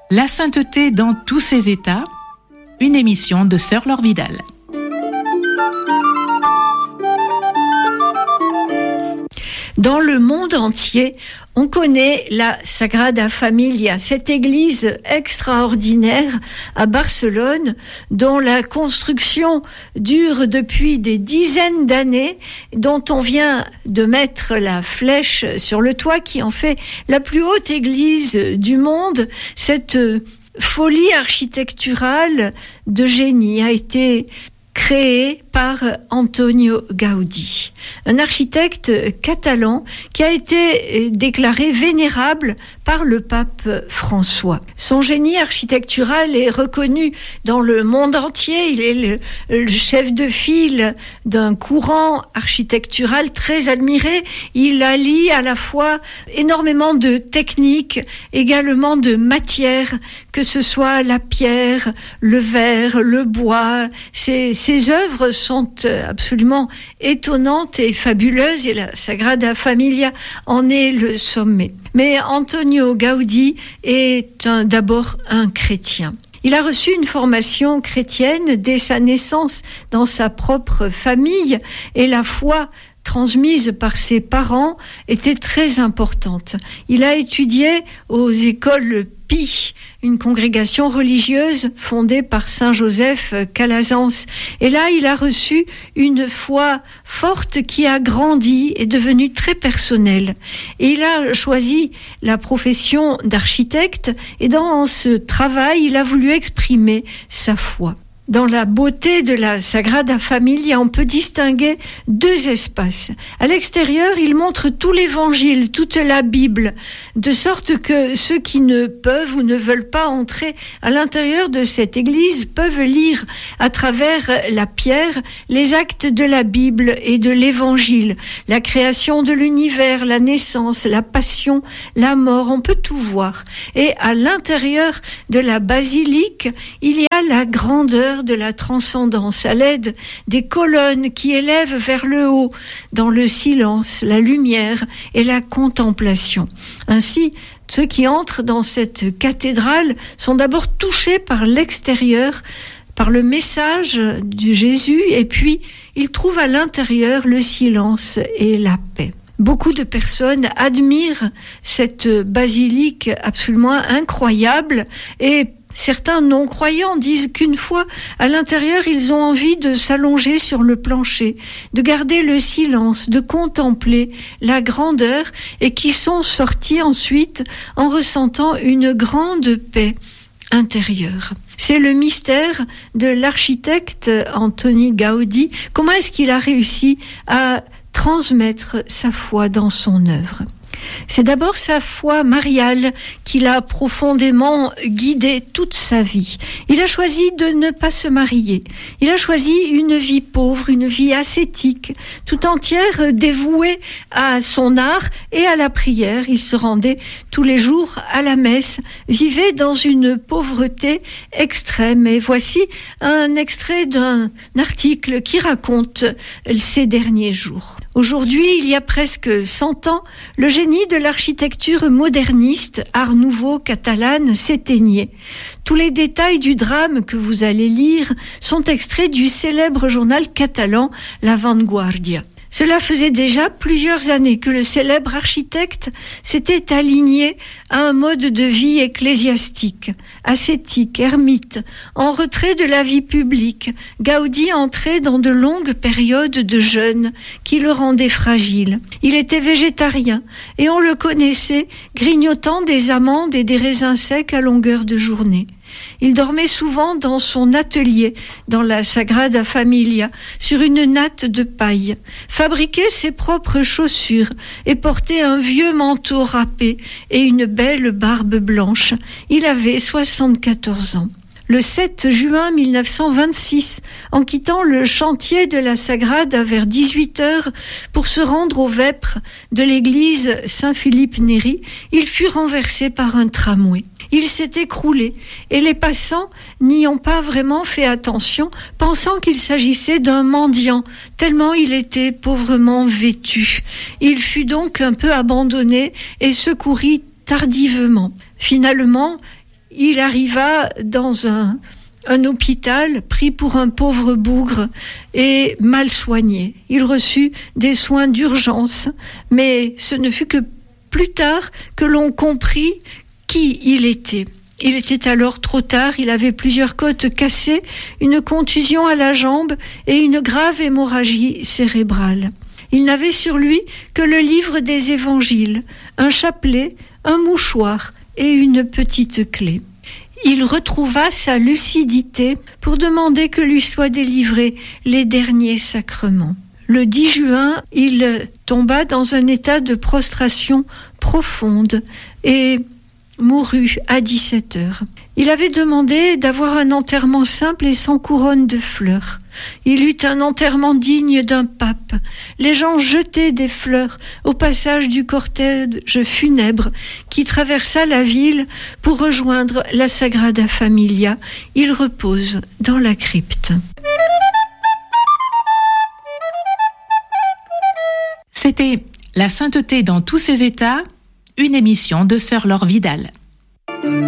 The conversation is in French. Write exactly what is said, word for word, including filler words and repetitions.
La sainteté dans tous ses états, une émission de Sœur Laure Vidal. Dans le monde entier, on connaît la Sagrada Familia, cette église extraordinaire à Barcelone, dont la construction dure depuis des dizaines d'années, dont on vient de mettre la flèche sur le toit, qui en fait la plus haute église du monde. Cette folie architecturale de génie a été créée par Antonio Gaudí, un architecte catalan qui a été déclaré vénérable par le pape François. Son génie architectural est reconnu dans le monde entier. Il est le, le chef de file d'un courant architectural très admiré. Il allie à la fois énormément de techniques, également de matières, que ce soit la pierre, le verre, le bois. Ses, ses œuvres sont absolument étonnantes et fabuleuses, et la Sagrada Familia en est le sommet. Mais Antonio Gaudí est un, d'abord un chrétien. Il a reçu une formation chrétienne dès sa naissance dans sa propre famille, et la foi transmise par ses parents était très importante. Il a étudié aux écoles Pie, une congrégation religieuse fondée par Saint Joseph Calazans. Et là, il a reçu une foi forte qui a grandi et devenue très personnelle. Et il a choisi la profession d'architecte, et dans ce travail, il a voulu exprimer sa foi. Dans la beauté de la Sagrada Familia, on peut distinguer deux espaces. À l'extérieur, il montre tout l'Évangile, toute la Bible, de sorte que ceux qui ne peuvent ou ne veulent pas entrer à l'intérieur de cette église peuvent lire à travers la pierre les actes de la Bible et de l'Évangile, la création de l'univers, la naissance, la passion, la mort, on peut tout voir. Et à l'intérieur de la basilique, il y a la grandeur de la transcendance à l'aide des colonnes qui élèvent vers le haut dans le silence, la lumière et la contemplation. Ainsi, ceux qui entrent dans cette cathédrale sont d'abord touchés par l'extérieur, par le message de Jésus, et puis ils trouvent à l'intérieur le silence et la paix. Beaucoup de personnes admirent cette basilique absolument incroyable, et certains non-croyants disent qu'une fois à l'intérieur, ils ont envie de s'allonger sur le plancher, de garder le silence, de contempler la grandeur, et qui sont sortis ensuite en ressentant une grande paix intérieure. C'est le mystère de l'architecte Antoni Gaudí. Comment est-ce qu'il a réussi à transmettre sa foi dans son œuvre ? C'est d'abord sa foi mariale qui l'a profondément guidé toute sa vie. Il a choisi de ne pas se marier. Il a choisi une vie pauvre, une vie ascétique, tout entière dévouée à son art et à la prière. Il se rendait tous les jours à la messe, vivait dans une pauvreté extrême. Et voici un extrait d'un article qui raconte ces derniers jours. Aujourd'hui, il y a presque cent ans, le génie de l'architecture moderniste, art nouveau catalane, s'éteignait. Tous les détails du drame que vous allez lire sont extraits du célèbre journal catalan La Vanguardia. Cela faisait déjà plusieurs années que le célèbre architecte s'était aligné à un mode de vie ecclésiastique, ascétique, ermite, en retrait de la vie publique. Gaudí entrait dans de longues périodes de jeûne qui le rendaient fragile. Il était végétarien et on le connaissait grignotant des amandes et des raisins secs à longueur de journée. Il dormait souvent dans son atelier, dans la Sagrada Familia, sur une natte de paille, fabriquait ses propres chaussures et portait un vieux manteau râpé et une belle barbe blanche. Il avait soixante-quatorze ans. Le sept juin mille neuf cent vingt-six, en quittant le chantier de la Sagrada vers dix-huit heures pour se rendre aux vêpres de l'église Saint-Philippe Néri, il fut renversé par un tramway. Il s'est écroulé et les passants n'y ont pas vraiment fait attention, pensant qu'il s'agissait d'un mendiant, tellement il était pauvrement vêtu. Il fut donc un peu abandonné et secouru tardivement. Finalement, il arriva dans un, un hôpital pris pour un pauvre bougre et mal soigné. Il reçut des soins d'urgence, mais ce ne fut que plus tard que l'on comprit qui il était. Il était alors trop tard, il avait plusieurs côtes cassées, une contusion à la jambe et une grave hémorragie cérébrale. Il n'avait sur lui que le livre des évangiles, un chapelet, un mouchoir et une petite clé. Il retrouva sa lucidité pour demander que lui soient délivrés les derniers sacrements. Le dix juin, il tomba dans un état de prostration profonde et mourut à dix-sept heures. Il avait demandé d'avoir un enterrement simple et sans couronne de fleurs. Il eut un enterrement digne d'un pape. Les gens jetaient des fleurs au passage du cortège funèbre qui traversa la ville pour rejoindre la Sagrada Familia. Il repose dans la crypte. C'était La sainteté dans tous ses états, une émission de Sœur Laure Vidal.